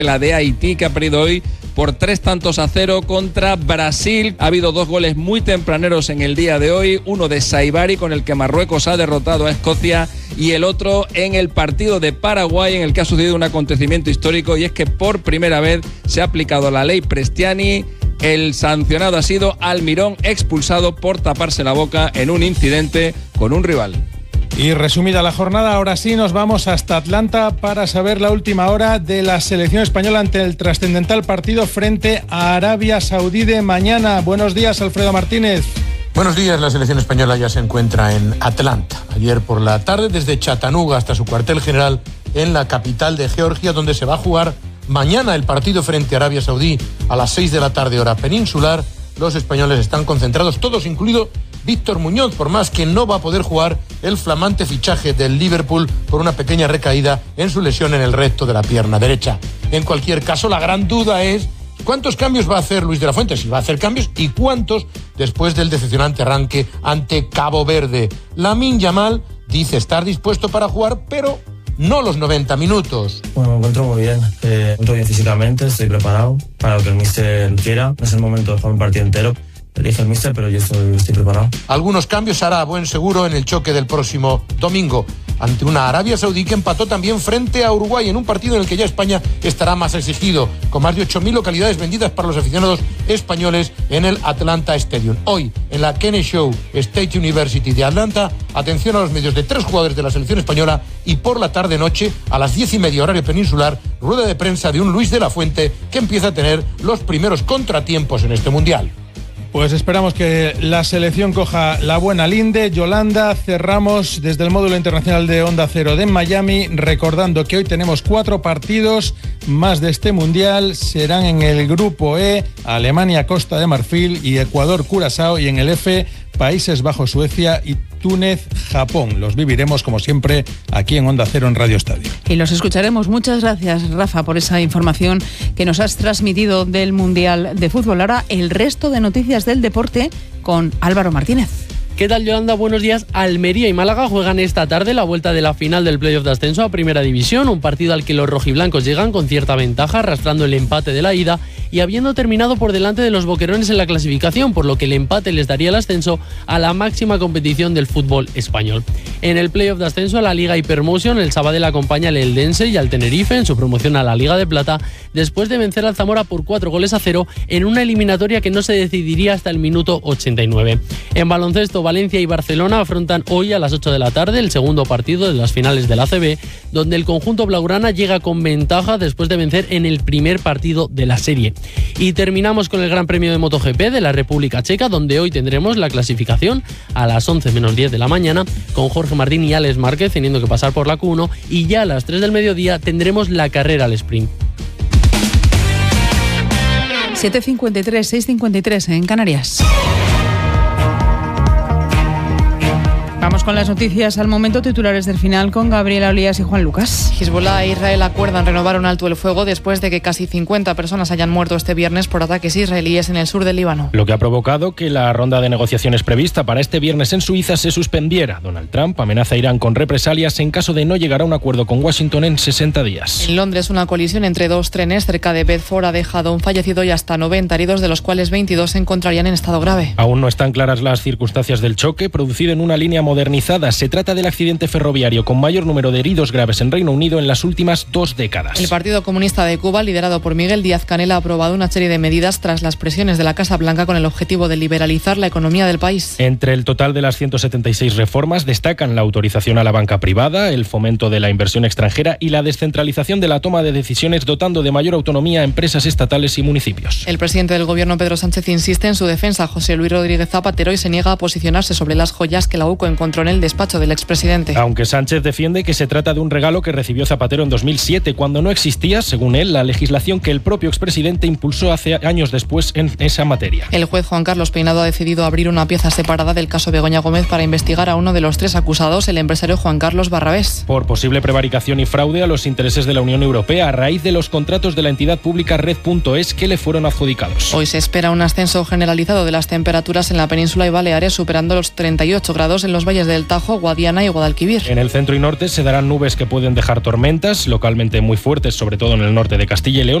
La de Haití, que ha perdido hoy por 3-0 contra Brasil. Ha habido 2 goles muy tempraneros en el día de hoy, uno de Saibari, con el que Marruecos ha derrotado a Escocia, y el otro en el partido de Paraguay, en el que ha sucedido un acontecimiento histórico, y es que por primera vez se ha aplicado la ley Prestiani. El sancionado ha sido Almirón, expulsado por taparse la boca en un incidente con un rival. Y resumida la jornada, ahora sí nos vamos hasta Atlanta para saber la última hora de la selección española ante el trascendental partido frente a Arabia Saudí de mañana. Buenos días, Alfredo Martínez. Buenos días, la selección española ya se encuentra en Atlanta. Ayer por la tarde, desde Chattanooga hasta su cuartel general en la capital de Georgia, donde se va a jugar mañana el partido frente a Arabia Saudí a las 6 de la tarde, hora peninsular. Los españoles están concentrados, todos incluido Víctor Muñoz, por más que no va a poder jugar el flamante fichaje del Liverpool por una pequeña recaída en su lesión en el recto de la pierna derecha. En cualquier caso, la gran duda es ¿cuántos cambios va a hacer Luis de la Fuente? Si va a hacer cambios, y cuántos después del decepcionante arranque ante Cabo Verde. Lamine Yamal dice estar dispuesto para jugar, pero no los 90 minutos. Bueno, me encuentro muy bien. Me encuentro bien físicamente, estoy preparado para lo que el míster quiera. No es el momento de jugar un partido entero. Elige el míster, pero yo estoy preparado. Algunos cambios hará a buen seguro en el choque del próximo domingo ante una Arabia Saudí que empató también frente a Uruguay en un partido en el que ya España estará más exigido, con más de 8.000 localidades vendidas para los aficionados españoles en el Atlanta Stadium. Hoy, en la Kennesaw State University de Atlanta, atención a los medios de 3 jugadores de la selección española, y por la tarde-noche, a las 10:30 horario peninsular, rueda de prensa de un Luis de la Fuente que empieza a tener los primeros contratiempos en este Mundial. Pues esperamos que la selección coja la buena linde. Yolanda, cerramos desde el módulo internacional de Onda Cero de Miami, recordando que hoy tenemos 4 partidos más de este Mundial. Serán en el grupo E, Alemania, Costa de Marfil y Ecuador, Curazao, y en el F, Países Bajos, Suecia y Túnez, Japón. Los viviremos, como siempre, aquí en Onda Cero en Radio Estadio. Y los escucharemos. Muchas gracias, Rafa, por esa información que nos has transmitido del Mundial de Fútbol. Ahora, el resto de noticias del deporte con Álvaro Martínez. ¿Qué tal, Yolanda? Buenos días. Almería y Málaga juegan esta tarde la vuelta de la final del playoff de ascenso a Primera División, un partido al que los rojiblancos llegan con cierta ventaja, arrastrando el empate de la ida y habiendo terminado por delante de los boquerones en la clasificación, por lo que el empate les daría el ascenso a la máxima competición del fútbol español. En el playoff de ascenso a la Liga Hypermotion, el Sabadell acompaña al Eldense y al Tenerife en su promoción a la Liga de Plata, después de vencer al Zamora por 4-0 en una eliminatoria que no se decidiría hasta el minuto 89. En baloncesto, Valencia y Barcelona afrontan hoy a las 8 de la tarde el segundo partido de las finales del ACB, donde el conjunto blaugrana llega con ventaja después de vencer en el primer partido de la serie. Y terminamos con el Gran Premio de MotoGP de la República Checa, donde hoy tendremos la clasificación a las 11 menos 10 de la mañana, con Jorge Martín y Alex Márquez teniendo que pasar por la Q1, y ya a las 3 del mediodía tendremos la carrera al sprint. 7:53, 6:53 en Canarias. Vamos con las noticias al momento, titulares del final con Gabriela Olías y Juan Lucas. Hezbolá e Israel acuerdan renovar un alto el fuego después de que casi 50 personas hayan muerto este viernes por ataques israelíes en el sur del Líbano. Lo que ha provocado que la ronda de negociaciones prevista para este viernes en Suiza se suspendiera. Donald Trump amenaza a Irán con represalias en caso de no llegar a un acuerdo con Washington en 60 días. En Londres, una colisión entre 2 trenes cerca de Bedford ha dejado un fallecido y hasta 90 heridos, de los cuales 22 se encontrarían en estado grave. Aún no están claras las circunstancias del choque, producido en una línea modernizada. Se trata del accidente ferroviario con mayor número de heridos graves en Reino Unido en las últimas 2 décadas. El Partido Comunista de Cuba, liderado por Miguel Díaz-Canel, ha aprobado una serie de medidas tras las presiones de la Casa Blanca con el objetivo de liberalizar la economía del país. Entre el total de las 176 reformas destacan la autorización a la banca privada, el fomento de la inversión extranjera y la descentralización de la toma de decisiones, dotando de mayor autonomía a empresas estatales y municipios. El presidente del Gobierno, Pedro Sánchez, insiste en su defensa. José Luis Rodríguez Zapatero y se niega a posicionarse sobre las joyas que la UCO encontró en el despacho del expresidente. Aunque Sánchez defiende que se trata de un regalo que recibió Zapatero en 2007, cuando no existía, según él, la legislación que el propio expresidente impulsó hace años después en esa materia. El juez Juan Carlos Peinado ha decidido abrir una pieza separada del caso Begoña Gómez para investigar a uno de los 3 acusados, el empresario Juan Carlos Barrabés, por posible prevaricación y fraude a los intereses de la Unión Europea a raíz de los contratos de la entidad pública Red.es que le fueron adjudicados. Hoy se espera un ascenso generalizado de las temperaturas en la península y Baleares, superando los 38 grados en los valles valles del Tajo, Guadiana y Guadalquivir. En el centro y norte se darán nubes que pueden dejar tormentas, localmente muy fuertes, sobre todo en el norte de Castilla y León.